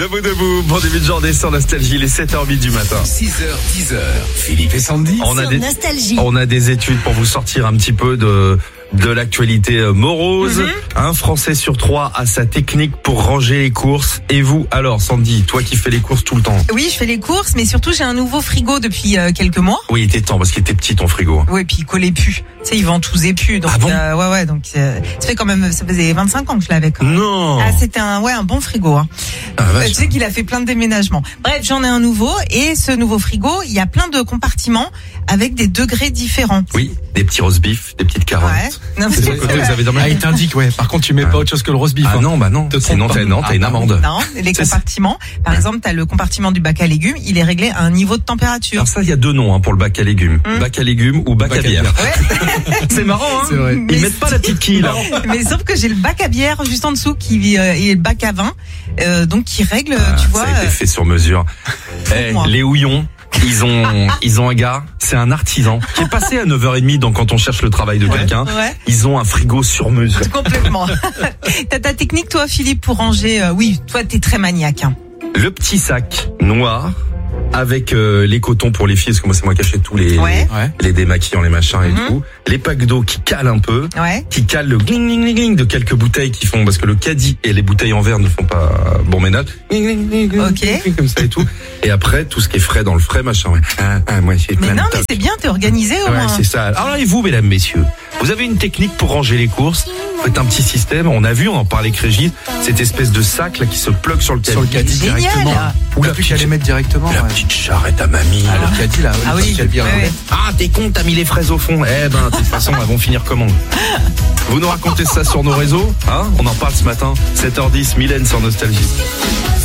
Debout, debout, bon début de journée sur Nostalgie, les 7h08 du matin. 6h, 10h, Philippe et Sandy. Nostalgie. On a des études pour vous sortir un petit peu de l'actualité morose. Un Français sur 3 a sa technique pour ranger les courses. Et vous, alors Sandy, toi qui fais les courses tout le temps? Oui, je fais les courses, mais surtout j'ai un nouveau frigo depuis quelques mois. Oui, il était temps parce qu'il était petit ton frigo. Oui, puis il collait plus. Tu sais, il ventoussait plus. Donc, ah bon ouais, donc ça fait quand même, ça faisait 25 ans que je l'avais quand même. Non. Ah, c'était un bon frigo. Hein. Tu sais qu'il a fait plein de déménagements. Bref, j'en ai un nouveau et ce nouveau frigo, il y a plein de compartiments avec des degrés différents. Oui, des petits roast beef, des petites carottes. Ouais. Non, C'est le côté que vous avez dans le il t'indique, ouais. Par contre, tu mets pas autre chose que le roast beef. Ah non, bah non. Sinon, t'as une amende. Non, les compartiments. Par exemple, t'as le compartiment du bac à légumes, il est réglé à un niveau de température. Alors ça, il y a deux noms pour le bac à légumes. Bac à légumes ou bac à bière. Ouais. C'est marrant, hein. C'est vrai. Ils mettent pas la petite quille, là. Mais sauf que j'ai le bac à bière juste en dessous et le bac à vin, donc qui règle, tu vois. Ça a été fait sur mesure. Les houillons. Ils ont un gars, c'est un artisan qui est passé à 9h30 donc quand on cherche le travail de quelqu'un. Ouais. Ils ont un frigo sur mesure. Complètement. T'as ta technique toi Philippe pour ranger, oui, toi t'es très maniaque. Hein. Le petit sac noir avec les cotons pour les filles, parce que moi c'est moi qui achète tous les démaquillants, les machins et tout. Les packs d'eau qui calent un peu, qui calent le gling gling gling de quelques bouteilles qui font, parce que le caddie et les bouteilles en verre ne font pas bon ménage. Comme ça et tout. Et après tout ce qui est frais dans le frais machin. Moi j'ai plein de mais c'est bien, t'es organisé au moins. C'est ça. Alors et vous mesdames messieurs, vous avez une technique pour ranger les courses? Faites un petit système. On a vu, on en parlait avec Régis, cette espèce de sac là qui se plug sur le caddie. Sur le caddie directement. Ou la plus qu'à les mettre directement. La petite charrette à mamie. Le caddie là. Ah oui. Ah t'es con, t'as mis les fraises au fond. De toute façon elles vont finir comment? Vous nous racontez ça sur nos réseaux, hein? On en parle ce matin. 7h10, Mylène sur Nostalgie.